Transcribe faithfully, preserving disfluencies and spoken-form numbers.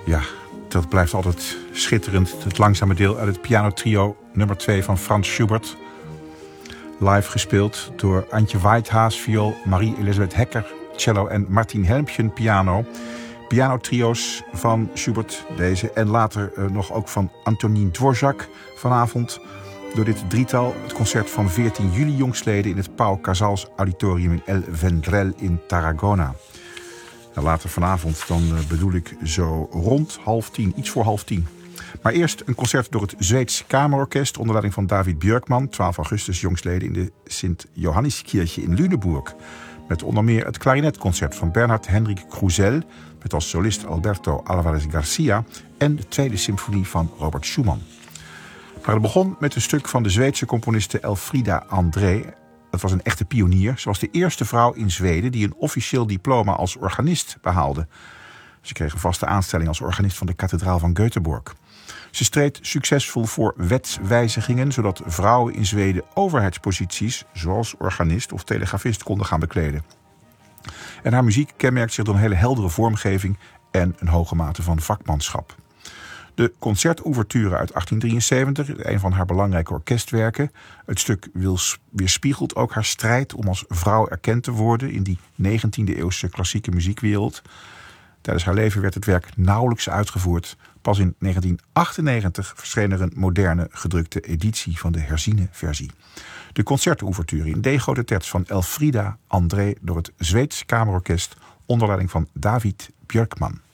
Ja, dat blijft altijd schitterend. Het langzame deel uit het pianotrio nummer twee van Franz Schubert. Live gespeeld door Antje Whitehaas, viool, Marie-Elisabeth Hekker, cello en Martin Helmpjen, piano. Pianotrio's van Schubert, deze, en later uh, nog ook van Antonín Dvořák vanavond. Door dit drietal het concert van veertien juli jongstleden in het Pau Casals Auditorium in El Vendrell in Tarragona. Nou, later vanavond, dan uh, bedoel ik zo rond half tien, iets voor half tien. Maar eerst een concert door het Zweeds Kamerorkest onder leiding van David Björkman, twaalf augustus jongstleden in de Sint-Johanniskirche in Lüneburg. Met onder meer het klarinetconcert van Bernhard Henrik Krusell, met als solist Alberto Álvarez Garcia, en de tweede symfonie van Robert Schumann. Maar het begon met een stuk van de Zweedse componiste Elfrida André. Dat was een echte pionier. Ze was de eerste vrouw in Zweden die een officieel diploma als organist behaalde. Ze kreeg een vaste aanstelling als organist van de kathedraal van Göteborg. Ze streed succesvol voor wetswijzigingen, zodat vrouwen in Zweden overheidsposities, zoals organist of telegrafist, konden gaan bekleden. En haar muziek kenmerkt zich door een hele heldere vormgeving en een hoge mate van vakmanschap. De concertouverture uit achttien drieënzeventig, een van haar belangrijke orkestwerken. Het stuk weerspiegelt ook haar strijd om als vrouw erkend te worden in die negentiende eeuwse klassieke muziekwereld. Tijdens haar leven werd het werk nauwelijks uitgevoerd. Pas in negentien achtennegentig verscheen er een moderne gedrukte editie van de herziene versie. De concertouverture in D-grote terts van Elfrida André door het Zweeds Kamerorkest onder leiding van David Björkman.